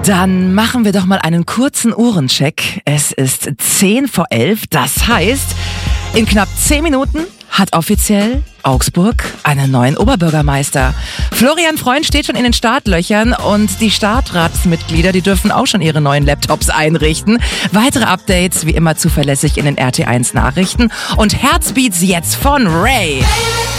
Dann machen wir doch mal einen kurzen Uhrencheck. Es ist 10:11, das heißt, in knapp 10 Minuten hat offiziell Augsburg einen neuen Oberbürgermeister. Florian Freund steht schon in den Startlöchern und die Stadtratsmitglieder, die dürfen auch schon ihre neuen Laptops einrichten. Weitere Updates wie immer zuverlässig in den RT1 Nachrichten und Herzbeats jetzt von Ray.